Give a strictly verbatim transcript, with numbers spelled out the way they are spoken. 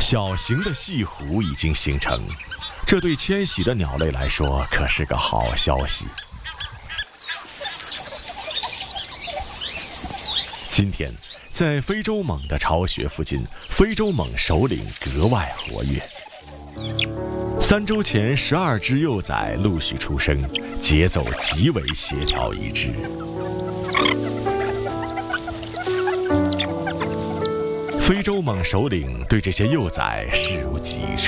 小型的细湖已经形成，这对迁徙的鸟类来说可是个好消息。今天，在非洲蟒的巢穴附近，非洲蟒首领格外活跃。三周前，十二只幼崽陆续出生，节奏极为协调一致。非洲蟒首领对这些幼崽视如己出。